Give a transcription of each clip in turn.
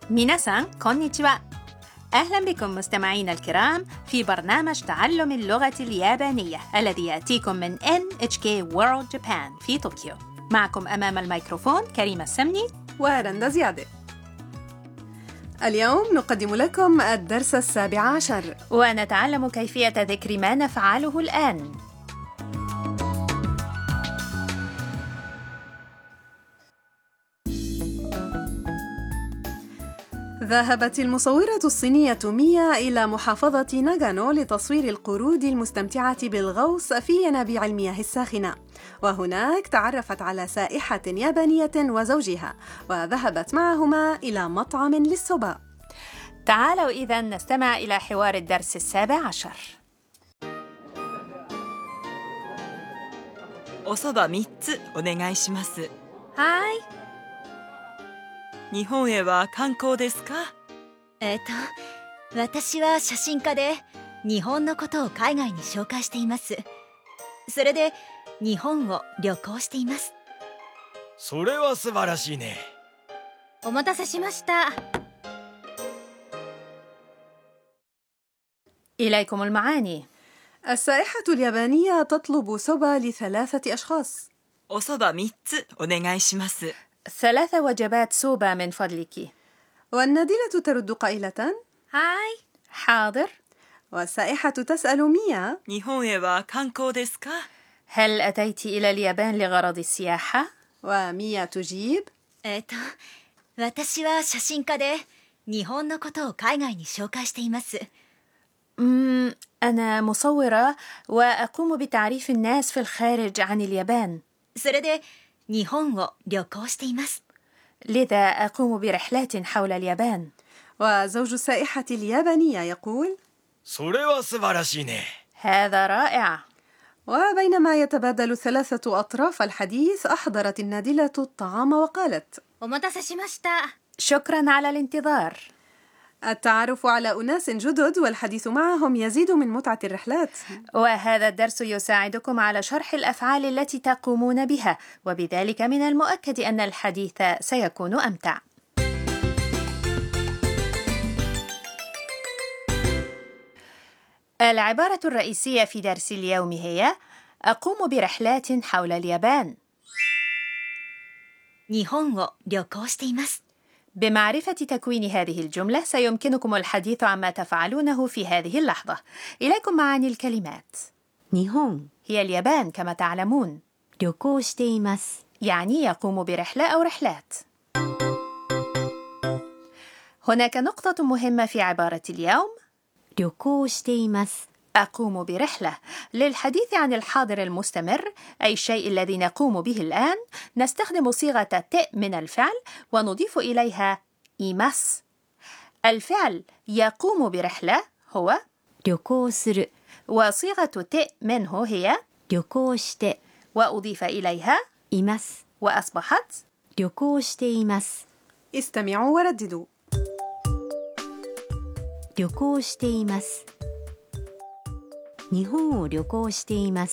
ميناسان كونيتشوا. أهلا بكم مستمعينا الكرام في برنامج تعلم اللغة اليابانية الذي يأتيكم من NHK World Japan في طوكيو. معكم أمام الميكروفون كريمة السمني ورندا زيادة. اليوم نقدم لكم الدرس 17 ونتعلم كيفية ذكر ما نفعله الآن. ذهبت المصورة الصينية ميا إلى محافظة ناغانو لتصوير القرود المستمتعة بالغوص في ينابيع المياه الساخنة، وهناك تعرفت على سائحة يابانية وزوجها وذهبت معهما إلى مطعم للصبا. تعالوا إذن نستمع إلى حوار الدرس 17. おそば3つお願いします。 はい。 日本へは観光ですか？ 私は写真家で日本のことを海外に紹介しています。それで日本を旅行しています。 それは素晴らしいね。 お待たせしました。 إليكم المعاني. السائحة اليابانية تطلب صوبا ل3 أشخاص. おそば3つお願いします。 3 وجبات سوبا من فضلك. والنادلة ترد قائلة هاي. حاضر. والسائحة تسأل ميا 日本へは観光ですか？ هل أتيت إلى اليابان لغرض السياحة؟ وميا تجيب 私は写真家で日本のことを海外に紹介しています。 أنا مصورة وأقوم بتعريف الناس في الخارج عن اليابان. それで日本を旅行しています。 لذا أقوم برحلات حول اليابان. وزوج السائحة اليابانية يقول それは素晴らしいね。 هذا رائع. وبينما يتبادل 3 أطراف الحديث أحضرت النادلة الطعام وقالت お待たせしました。 شكرا على الانتظار. التعرف على أناس جدد والحديث معهم يزيد من متعة الرحلات. وهذا الدرس يساعدكم على شرح الأفعال التي تقومون بها، وبذلك من المؤكد أن الحديث سيكون أمتع. العبارة الرئيسية في درس اليوم هي أقوم برحلات حول اليابان. 日本を旅行しています。 بمعرفة تكوين هذه الجملة سيمكنكم الحديث عما تفعلونه في هذه اللحظة. إليكم معاني الكلمات. 日本 هي اليابان كما تعلمون. 旅行しています。 يعني يقوم برحلة أو رحلات. هناك نقطة مهمة في عبارة اليوم. 旅行しています。 أقوم برحلة. للحديث عن الحاضر المستمر أي الشيء الذي نقوم به الآن نستخدم صيغة ت من الفعل ونضيف إليها إيماس. الفعل يقوم برحلة هو 旅行する。 وصيغة ت منه هي 旅行して وأضيف إليها います。 وأصبحت 旅行しています。 استمعوا ورددوا. 旅行しています。日本を旅行しています。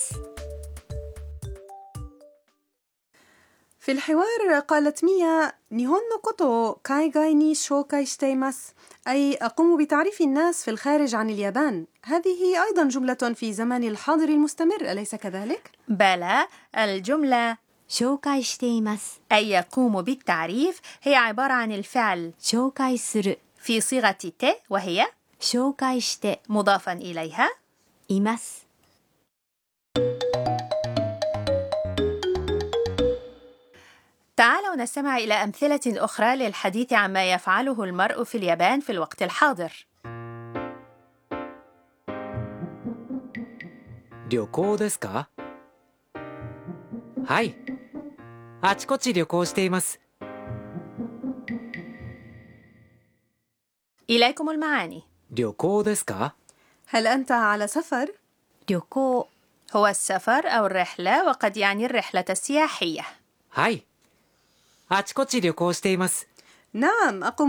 في الحوار قالت ميا نيهون نو كوتو كايغاي ني شوكاي شتيماس، أي أقوم بتعريف الناس في الخارج عن اليابان. هذه أيضا جملة في زمان الحاضر المستمر، أليس كذلك؟ بلى. الجملة 紹介しています。 أي يقوم بالتعريف هي عبارة عن الفعل 紹介する في صيغة ت وهي 紹介して مضافا إليها います。 تعالوا نستمع إلى أمثلة أخرى للحديث عما يفعله المرء في اليابان في الوقت الحاضر. 旅行ですか？はい。あちこち旅行しています。 إليكم المعاني. 旅行ですか؟ هل أنت على سفر؟ 旅行 هو السفر أو الرحلة وقد يعني الرحلة السياحية. はい。あちこち旅行しています。 نعم، أقوم